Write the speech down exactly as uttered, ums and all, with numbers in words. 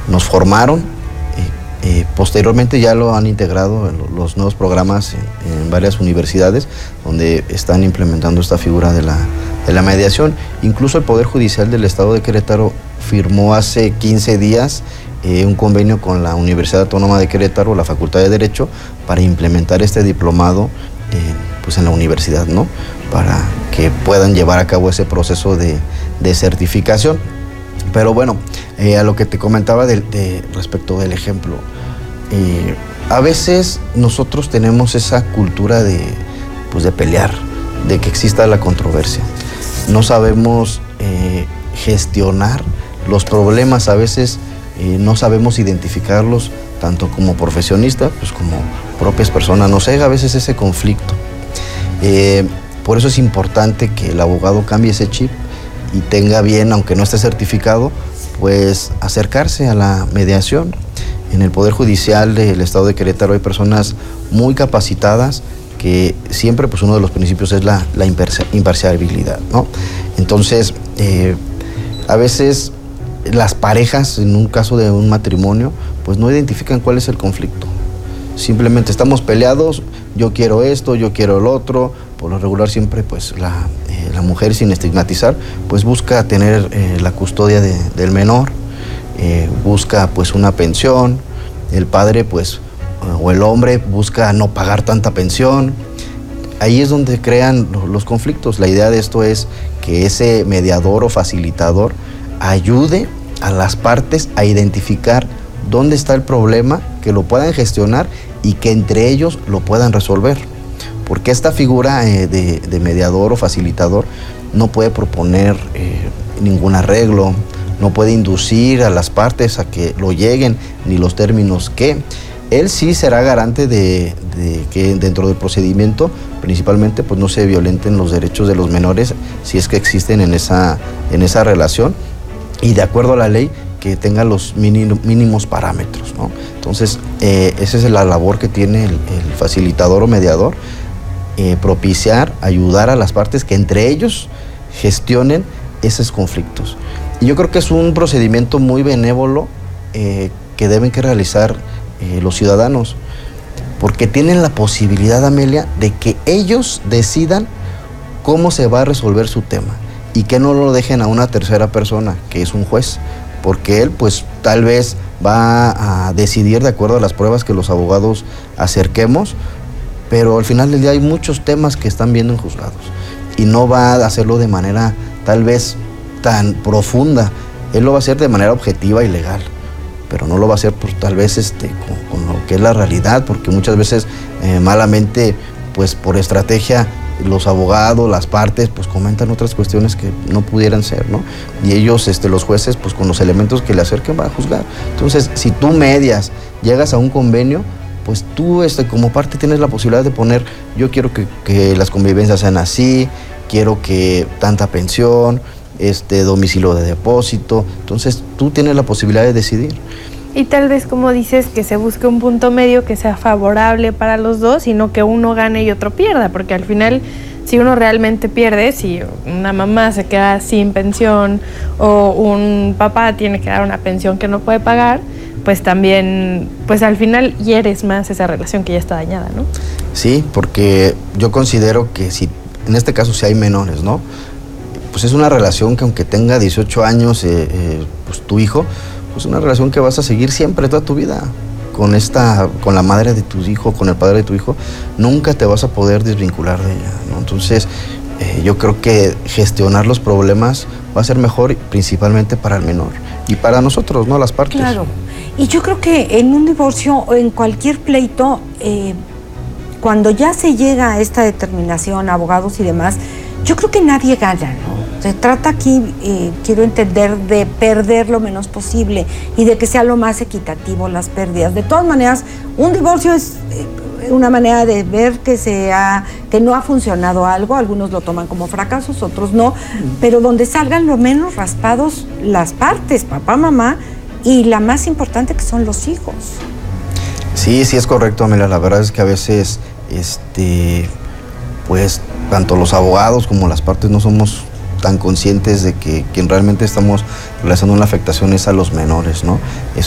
nos formaron, eh, eh, posteriormente ya lo han integrado en los nuevos programas en, en varias universidades donde están implementando esta figura de la, de la mediación. Incluso el Poder Judicial del Estado de Querétaro firmó hace quince días eh, un convenio con la Universidad Autónoma de Querétaro, la Facultad de Derecho, para implementar este diplomado eh, pues en la universidad, ¿no? Para que puedan llevar a cabo ese proceso de, de certificación. Pero bueno, eh, a lo que te comentaba de, de, respecto del ejemplo, eh, a veces nosotros tenemos esa cultura de, pues de pelear, de que exista la controversia. No sabemos eh, gestionar los problemas, a veces eh, no sabemos identificarlos, tanto como profesionista, pues como propias personas. Nos llega a veces ese conflicto. Eh, por eso es importante que el abogado cambie ese chip y tenga bien, aunque no esté certificado, pues acercarse a la mediación. En el Poder Judicial del Estado de Querétaro hay personas muy capacitadas que siempre, pues uno de los principios es la, la imparcialidad, ¿no? Entonces, eh, a veces las parejas, en un caso de un matrimonio, pues no identifican cuál es el conflicto. Simplemente estamos peleados, yo quiero esto, yo quiero el otro. Por lo regular siempre pues la, eh, la mujer, sin estigmatizar, pues busca tener eh, la custodia de, del menor, eh, busca pues una pensión, el padre pues o el hombre busca no pagar tanta pensión. Ahí es donde crean los conflictos. La idea de esto es que ese mediador o facilitador ayude a las partes a identificar dónde está el problema, que lo puedan gestionar y que entre ellos lo puedan resolver. Porque esta figura eh, de, de mediador o facilitador no puede proponer eh, ningún arreglo, no puede inducir a las partes a que lo lleguen, ni los términos que. Él sí será garante de, de que dentro del procedimiento, principalmente, pues no se violenten los derechos de los menores, si es que existen en esa, en esa relación, y de acuerdo a la ley, que tenga los mínimos parámetros, ¿no? Entonces, eh, esa es la labor que tiene el, el facilitador o mediador, eh, propiciar, ayudar a las partes que entre ellos gestionen esos conflictos. Y yo creo que es un procedimiento muy benévolo eh, que deben que realizar eh, los ciudadanos, porque tienen la posibilidad, Amelia, de que ellos decidan cómo se va a resolver su tema y que no lo dejen a una tercera persona, que es un juez, porque él pues tal vez va a decidir de acuerdo a las pruebas que los abogados acerquemos, pero al final del día hay muchos temas que están viendo en juzgados y no va a hacerlo de manera tal vez tan profunda. Él lo va a hacer de manera objetiva y legal, pero no lo va a hacer por tal vez este, con, con lo que es la realidad, porque muchas veces eh, malamente, pues por estrategia, los abogados, las partes, pues comentan otras cuestiones que no pudieran ser, ¿no? Y ellos, este, los jueces, pues con los elementos que le acerquen van a juzgar. Entonces, si tú medias, llegas a un convenio, pues tú este, como parte tienes la posibilidad de poner, yo quiero que, que las convivencias sean así, quiero que tanta pensión, este domicilio de depósito. Entonces, tú tienes la posibilidad de decidir. Y tal vez, como dices, que se busque un punto medio que sea favorable para los dos y no que uno gane y otro pierda, porque al final, si uno realmente pierde, si una mamá se queda sin pensión o un papá tiene que dar una pensión que no puede pagar, pues también, pues al final hieres más esa relación que ya está dañada, ¿no? Sí, porque yo considero que si, en este caso, si hay menores, ¿no? Pues es una relación que aunque tenga dieciocho años, eh, eh, pues tu hijo, pues una relación que vas a seguir siempre toda tu vida con esta, con la madre de tu hijo, con el padre de tu hijo, nunca te vas a poder desvincular de ella, ¿no? Entonces, eh, yo creo que gestionar los problemas va a ser mejor, principalmente para el menor y para nosotros, ¿no? Las partes. Claro. Y yo creo que en un divorcio o en cualquier pleito, eh, cuando ya se llega a esta determinación, abogados y demás, yo creo que nadie gana, ¿no? Se trata aquí, eh, quiero entender, de perder lo menos posible y de que sea lo más equitativo las pérdidas. De todas maneras, un divorcio es eh, una manera de ver que, se ha, que no ha funcionado algo. Algunos lo toman como fracasos, otros no, pero donde salgan lo menos raspados las partes, papá, mamá, y la más importante que son los hijos. Sí, sí es correcto, Amelia. La verdad es que a veces, este, pues, tanto los abogados como las partes no somos tan conscientes de que quien realmente estamos realizando una afectación es a los menores, ¿no? Es